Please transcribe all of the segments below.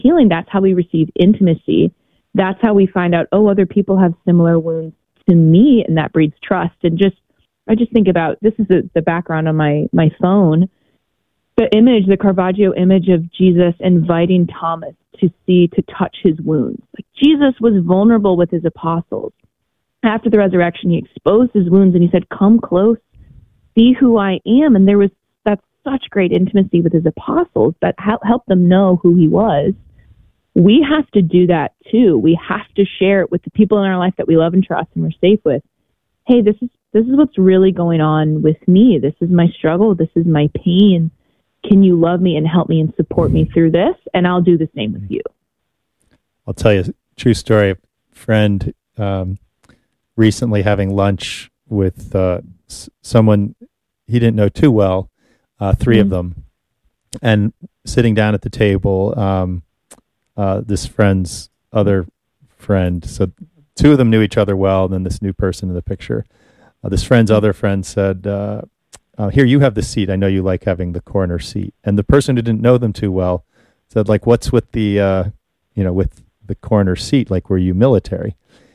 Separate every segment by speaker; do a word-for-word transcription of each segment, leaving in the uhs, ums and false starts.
Speaker 1: healing. That's how we receive intimacy. That's how we find out, oh, other people have similar wounds to me, and that breeds trust. And just, I just think about, this is the, the background on my, my phone, the image, the Caravaggio image of Jesus inviting Thomas to see, to touch his wounds. Like, Jesus was vulnerable with his apostles. After the resurrection, he exposed his wounds and he said, come close, see who I am. And there was that's such great intimacy with his apostles that helped them know who he was. We have to do that too. We have to share it with the people in our life that we love and trust and we're safe with. Hey, this is this is what's really going on with me. This is my struggle. This is my pain. Can you love me and help me and support me through this? And I'll do the same with you.
Speaker 2: I'll tell you a true story. A friend um, recently having lunch with uh, s- someone he didn't know too well, uh, three mm-hmm. of them, and sitting down at the table, um, uh, this friend's other friend, so two of them knew each other well, and then this new person in the picture. Uh, this friend's other friend said, uh, uh, here, you have the seat. I know you like having the corner seat. And the person who didn't know them too well said, like, what's with the, uh, you know, with the corner seat? Like, were you military?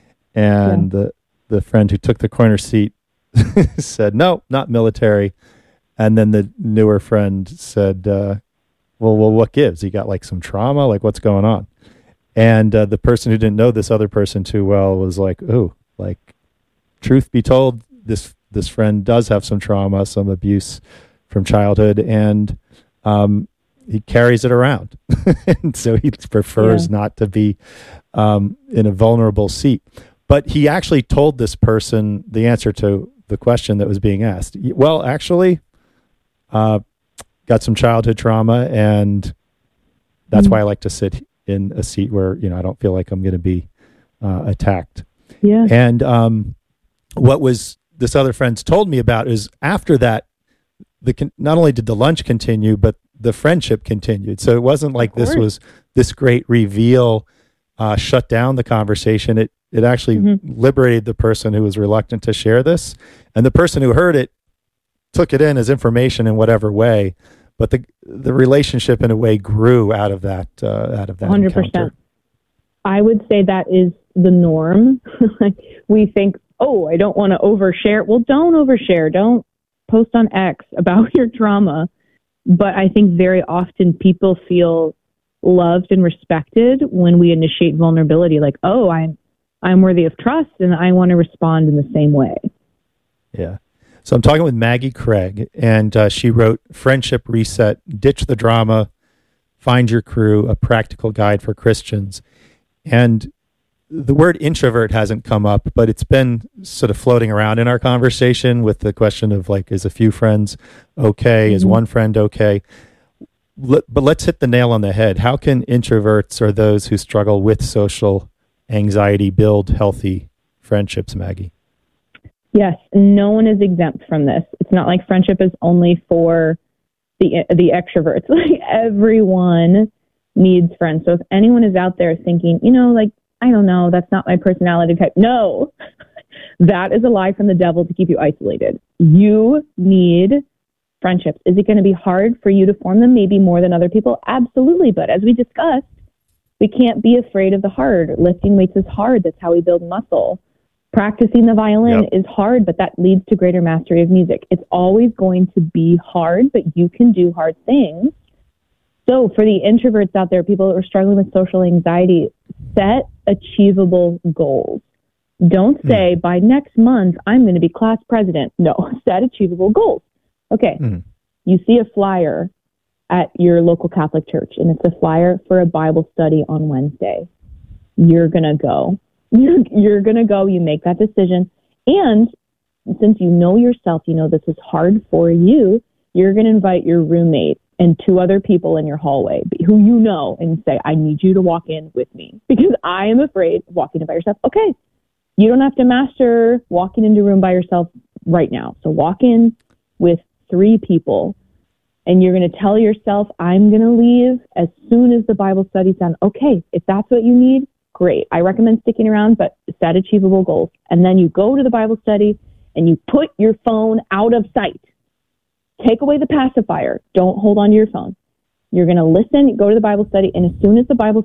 Speaker 2: And yeah. the the friend who took the corner seat said, no, not military. And then the newer friend said, uh, well, well, what gives? You got like some trauma? Like, what's going on? And uh, the person who didn't know this other person too well was like, oh, like, truth be told, this this friend does have some trauma, some abuse from childhood, and um, he carries it around. And so he prefers yeah. not to be um, in a vulnerable seat. But he actually told this person the answer to the question that was being asked. Well, actually, uh, got some childhood trauma, and that's mm-hmm. why I like to sit in a seat where, you know, I don't feel like I'm going to be uh, attacked.
Speaker 1: Yeah.
Speaker 2: And um, what was this other friend's told me about is after that, the con- not only did the lunch continue, but the friendship continued. So it wasn't like this was this great reveal, uh, shut down the conversation. It it actually mm-hmm. liberated the person who was reluctant to share this, and the person who heard it took it in as information in whatever way. But the the relationship in a way grew out of that uh, out of that
Speaker 1: one hundred percent.
Speaker 2: encounter.
Speaker 1: I would say that is the norm. We think, oh, I don't want to overshare. Well, don't overshare. Don't post on X about your trauma. But I think very often people feel loved and respected when we initiate vulnerability. Like, oh, I'm I'm worthy of trust, and I want to respond in the same way.
Speaker 2: Yeah. So I'm talking with Maggie Craig, and uh, she wrote Friendship Reset, Ditch the Drama, Find Your Crew, a Practical Guide for Christians. And the word introvert hasn't come up, but it's been sort of floating around in our conversation with the question of, like, is a few friends okay? Mm-hmm. Is one friend okay? Let, but let's hit the nail on the head. How can introverts or those who struggle with social anxiety build healthy friendships, Maggie?
Speaker 1: Yes, no one is exempt from this. It's not like friendship is only for the the extroverts. Like, everyone needs friends. So if anyone is out there thinking, you know, like, I don't know, that's not my personality type. No, that is a lie from the devil to keep you isolated. You need friendships. Is it going to be hard for you to form them? Maybe more than other people? Absolutely. But as we discussed, we can't be afraid of the hard. Lifting weights is hard. That's how we build muscle. Practicing the violin yep. is hard, but that leads to greater mastery of music. It's always going to be hard, but you can do hard things. So for the introverts out there, people who are struggling with social anxiety, set achievable goals. Don't say, mm. by next month, I'm going to be class president. No, set achievable goals. Okay, mm. you see a flyer at your local Catholic church, and it's a flyer for a Bible study on Wednesday. You're going to go. You're, you're going to go. You make that decision. And since you know yourself, you know this is hard for you, you're going to invite your roommate and two other people in your hallway who you know and say, I need you to walk in with me because I am afraid of walking in by yourself. Okay, you don't have to master walking into a room by yourself right now. So walk in with three people, and you're going to tell yourself, I'm going to leave as soon as the Bible study's done. Okay, if that's what you need, great. I recommend sticking around, but set achievable goals. And then you go to the Bible study and you put your phone out of sight. Take away the pacifier. Don't hold on to your phone. You're going to listen, go to the Bible study, and as soon as the Bible